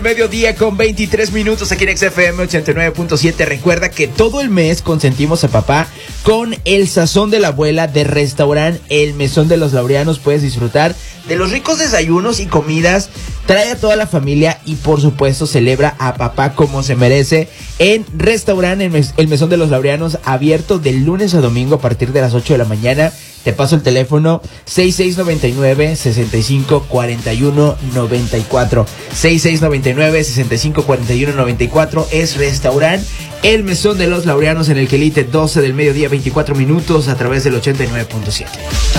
Mediodía con 23 minutos aquí en XFM 89.7. Recuerda que todo el mes consentimos a papá con el sazón de la abuela de restaurante El Mesón de los Laureanos. Puedes disfrutar de los ricos desayunos y comidas. Trae a toda la familia y por supuesto celebra a papá como se merece en restaurante El Mesón de los Laureanos, abierto de lunes a domingo a partir de las 8 de la mañana. Te paso el teléfono 6699-6541-94. 6699-6541-94. Es restaurante El Mesón de los Laureanos en el Quelite, 12 del mediodía, 24 minutos, a través del 89.7.